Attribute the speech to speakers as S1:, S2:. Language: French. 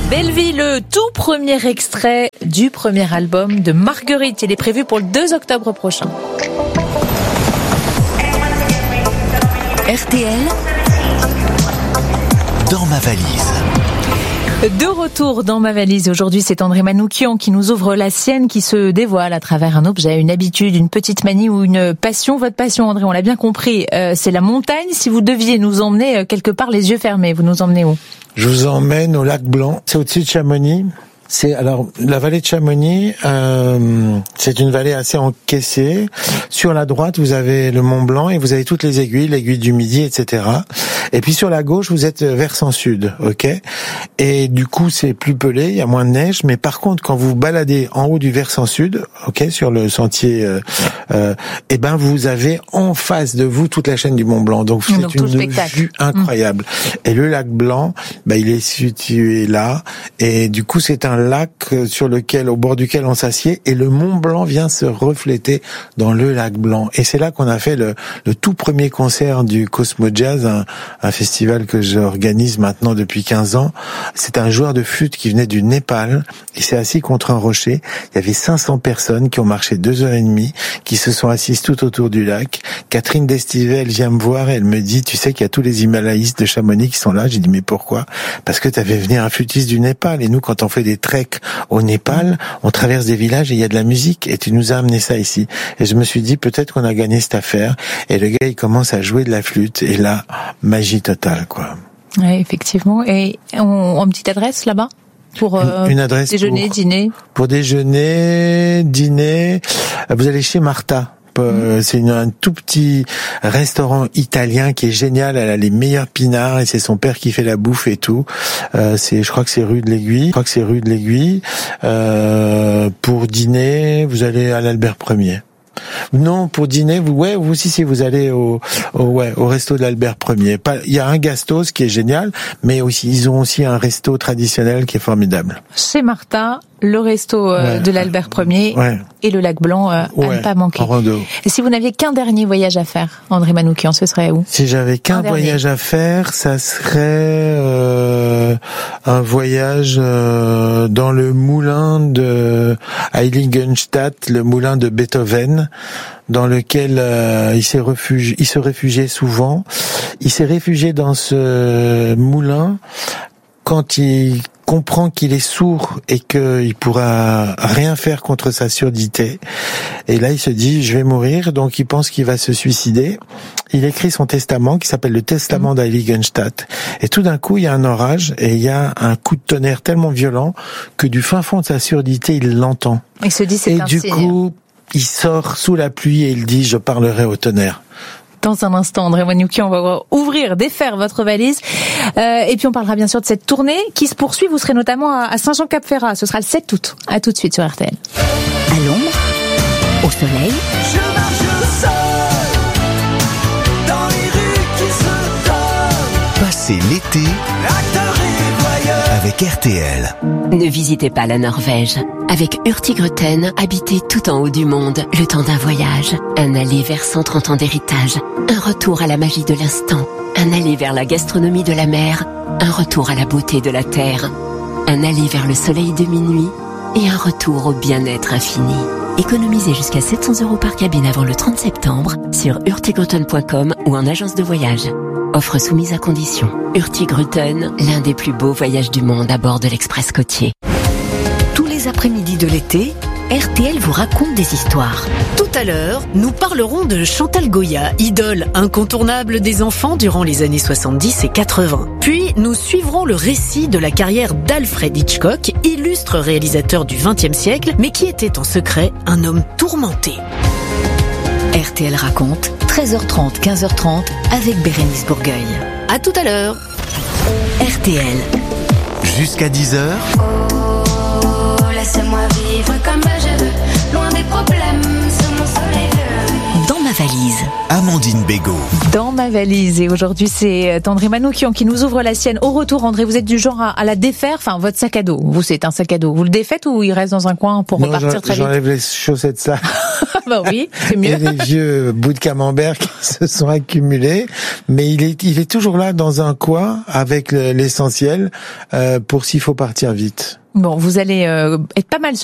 S1: Belleville, le tout premier extrait du premier album de Marguerite. Il est prévu pour le 2 octobre prochain.
S2: RTL, dans ma valise.
S1: De retour dans ma valise. Aujourd'hui, c'est André Manoukian qui nous ouvre la sienne, qui se dévoile à travers un objet, une habitude, une petite manie ou une passion. Votre passion, André, on l'a bien compris, c'est la montagne. Si vous deviez nous emmener quelque part les yeux fermés, vous nous emmenez où ?
S3: Je vous emmène au lac Blanc. C'est au-dessus de Chamonix. Alors la vallée de Chamonix, c'est une vallée assez encaissée. Sur la droite, vous avez le Mont Blanc et vous avez toutes les aiguilles, l'aiguille du Midi, etc. Et puis sur la gauche, vous êtes versant sud, ok. Et du coup, c'est plus pelé, il y a moins de neige. Mais par contre, quand vous vous baladez en haut du versant sud, ok, sur le sentier, et ben vous avez en face de vous toute la chaîne du Mont Blanc. Donc c'est une vue incroyable. Et le lac Blanc, il est situé là. Et du coup, c'est un lac au bord duquel on s'assied, et le Mont Blanc vient se refléter dans le lac Blanc. Et c'est là qu'on a fait le tout premier concert du Cosmo Jazz, un festival que j'organise maintenant depuis 15 ans. C'est un joueur de flûte qui venait du Népal. Il s'est assis contre un rocher. Il y avait 500 personnes qui ont marché 2h30, qui se sont assises tout autour du lac. Catherine Destivelle, elle vient me voir et elle me dit, tu sais qu'il y a tous les Himalayistes de Chamonix qui sont là. J'ai dit, mais pourquoi? Parce que tu avais venir un flûtiste du Népal. Et nous, quand on fait des trek au Népal, on traverse des villages et il y a de la musique, et tu nous as amené ça ici. Et je me suis dit, peut-être qu'on a gagné cette affaire. Et le gars, il commence à jouer de la flûte, et là, magie totale, quoi.
S1: Oui, effectivement. Et en petite adresse là-bas pour
S3: une adresse
S1: déjeuner, dîner.
S3: Pour déjeuner, dîner, vous allez chez Martha. C'est un tout petit restaurant italien qui est génial. Elle a les meilleurs pinards et c'est son père qui fait la bouffe et tout. Je crois que c'est rue de l'Aiguille. Pour dîner, vous allez à l'Albert Ier. Non, pour dîner, vous aussi, si vous allez au resto de l'Albert Ier. Il y a un Gastos qui est génial, mais aussi, ils ont aussi un resto traditionnel qui est formidable.
S1: Chez Martha, le resto de l'Albert Ier et le lac Blanc à ne pas manquer.
S3: En rando.
S1: Et si vous n'aviez qu'un dernier voyage à faire, André Manoukian, ce serait où?
S3: Si j'avais qu'un voyage à faire, ça serait un voyage dans le moulin de Heiligenstadt, le moulin de Beethoven, dans lequel il se réfugiait souvent. Il s'est réfugié dans ce moulin quand il comprend qu'il est sourd et qu'il pourra rien faire contre sa surdité. Et là, il se dit, je vais mourir, donc il pense qu'il va se suicider. Il écrit son testament qui s'appelle le testament d'Heiligenstadt. Et tout d'un coup, il y a un orage et il y a un coup de tonnerre tellement violent que du fin fond de sa surdité, il l'entend.
S1: Il se dit, c'est un signe.
S3: Et du coup, il sort sous la pluie et il dit, je parlerai au tonnerre.
S1: Dans un instant, André Manoukian, on va défaire votre valise. Et puis on parlera bien sûr de cette tournée qui se poursuit. Vous serez notamment à Saint-Jean-Cap-Ferrat. Ce sera le 7 août. À tout de suite sur RTL.
S2: À l'ombre, au soleil.
S4: Je marche seul dans les rues qui se donnent.
S2: Passez l'été
S4: Acteur et voyeur
S2: avec RTL.
S5: Ne visitez pas la Norvège. Avec Hurtigruten, habitez tout en haut du monde, le temps d'un voyage. Un aller vers 130 ans d'héritage. Un retour à la magie de l'instant. Un aller vers la gastronomie de la mer. Un retour à la beauté de la terre. Un aller vers le soleil de minuit. Et un retour au bien-être infini. Économisez jusqu'à 700 € par cabine avant le 30 septembre sur hurtigruten.com ou en agence de voyage. Offre soumise à condition. Hurtigruten, l'un des plus beaux voyages du monde à bord de l'Express côtier.
S2: Tous les après-midi de l'été, RTL vous raconte des histoires.
S6: Tout à l'heure, nous parlerons de Chantal Goya, idole incontournable des enfants durant les années 70 et 80. Puis, nous suivrons le récit de la carrière d'Alfred Hitchcock, illustre réalisateur du XXe siècle, mais qui était en secret un homme tourmenté.
S2: RTL raconte, 13h30, 15h30, avec Bérénice Bourgueil.
S6: À tout à l'heure.
S2: RTL.
S7: Jusqu'à 10h.
S8: Laissez-moi vivre comme je veux, loin des problèmes, sous mon soleil bleu.
S2: Dans ma valise.
S7: Amandine Bégaud.
S1: Dans ma valise. Et aujourd'hui, c'est André Manoukian qui nous ouvre la sienne. Au retour, André, vous êtes du genre à la défaire. Enfin, votre sac à dos. Vous, c'est un sac à dos. Vous le défaites ou il reste dans un coin pour repartir très vite?
S3: J'enlève les chaussettes sales.
S1: Bah oui, c'est mieux.
S3: Et les vieux bouts de camembert qui se sont accumulés. Mais il est toujours là dans un coin avec l'essentiel pour s'il faut partir vite.
S1: Bon, vous allez être pas mal